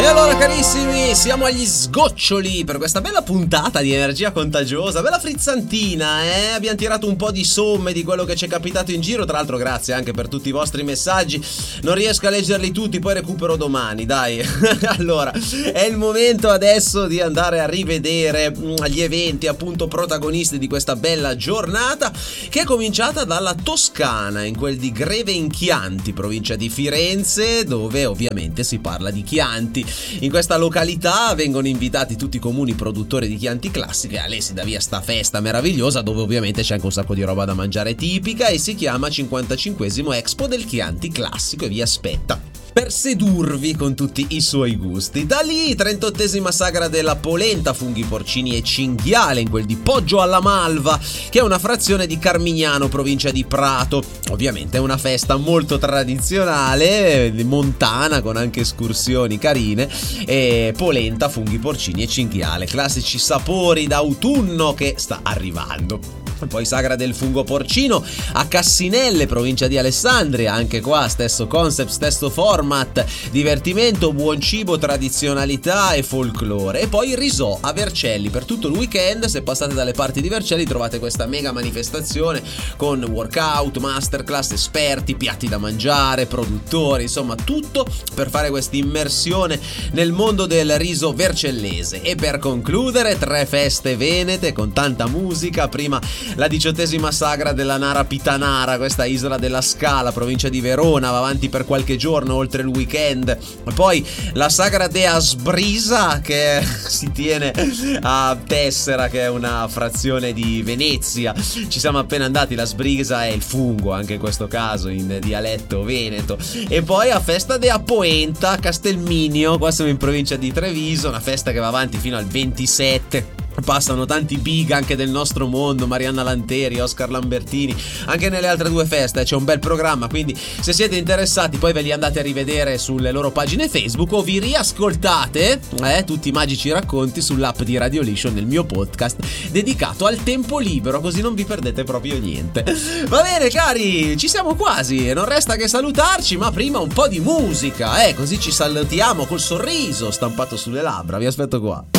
E allora carissimi, siamo agli sgoccioli per questa bella puntata di Energia Contagiosa, bella frizzantina, abbiamo tirato un po' di somme di quello che ci è capitato in giro, tra l'altro grazie anche per tutti i vostri messaggi, non riesco a leggerli tutti, poi recupero domani, dai. Allora, è il momento adesso di andare a rivedere gli eventi appunto protagonisti di questa bella giornata che è cominciata dalla Toscana, in quel di Greve in Chianti, provincia di Firenze, dove ovviamente si parla di Chianti. In questa località vengono invitati tutti i comuni produttori di Chianti classiche. A lei si dà via sta festa meravigliosa dove ovviamente c'è anche un sacco di roba da mangiare tipica e si chiama 55esimo Expo del Chianti classico e vi aspetta per sedurvi con tutti i suoi gusti. Da lì 38esima sagra della polenta, funghi, porcini e cinghiale in quel di Poggio alla Malva, che è una frazione di Carmignano, provincia di Prato. Ovviamente è una festa molto tradizionale, montana, con anche escursioni carine, e polenta, funghi, porcini e cinghiale, classici sapori d'autunno che sta arrivando. Poi sagra del fungo porcino a Cassinelle, provincia di Alessandria, anche qua stesso concept, stesso format, divertimento, buon cibo, tradizionalità e folklore. E poi Risò a Vercelli per tutto il weekend. Se passate dalle parti di Vercelli trovate questa mega manifestazione con workout, masterclass, esperti, piatti da mangiare, produttori, insomma tutto per fare questa immersione nel mondo del riso vercellese. E per concludere 3 feste venete con tanta musica. Prima la 18esima sagra della Nara Pitanara, questa isola della Scala, provincia di Verona, va avanti per qualche giorno oltre il weekend. Poi la sagra dea Sbrisa che si tiene a Tessera, che è una frazione di Venezia. Ci siamo appena andati, la Sbrisa è il fungo anche in questo caso in dialetto veneto. E poi a festa dea Poenta a Castelminio, qua siamo in provincia di Treviso, una festa che va avanti fino al 27. Passano tanti big anche del nostro mondo, Marianna Lanteri, Oscar Lambertini, anche nelle altre 2 feste c'è un bel programma, quindi se siete interessati poi ve li andate a rivedere sulle loro pagine Facebook o vi riascoltate tutti i magici racconti sull'app di Radio Liscio nel mio podcast dedicato al tempo libero, così non vi perdete proprio niente. Va bene cari, ci siamo quasi, non resta che salutarci, ma prima un po' di musica, così ci salutiamo col sorriso stampato sulle labbra, vi aspetto qua.